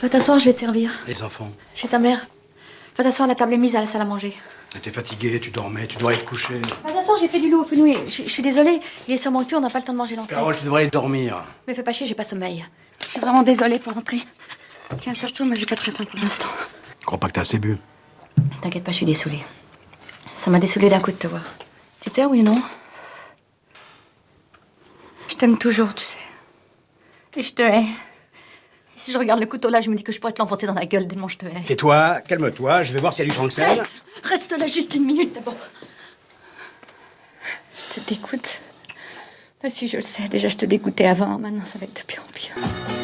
Va t'asseoir, je vais te servir. Les enfants. Chez ta mère. Va t'asseoir, la table est mise à la salle à manger. T'es fatigué, tu dormais, tu dois aller te coucher. Va t'asseoir, j'ai fait du loup au fenouil. Je suis désolée, il est sur mon cul, on n'a pas le temps de manger l'entrée. Carole, tu devrais aller dormir. Mais fais pas chier, j'ai pas sommeil. Je suis vraiment désolée pour l'entrée. Tiens, surtout, moi j'ai pas très faim pour l'instant. Je crois pas que t'as assez bu. T'inquiète pas, je suis dessoulée. Ça m'a dessoulée d'un coup de te voir. Tu sais, oui ou non? Je t'aime toujours, tu sais. Et je te hais. Et si je regarde le couteau là, je me dis que je pourrais te l'enfoncer dans la gueule tellement je te hais. Tais-toi, calme-toi, je vais voir s'il y a du Tranxène. Reste là juste une minute d'abord. Je te dégoûte. Bah si, je le sais. Déjà, je te dégoûtais avant. Maintenant, ça va être de pire en pire.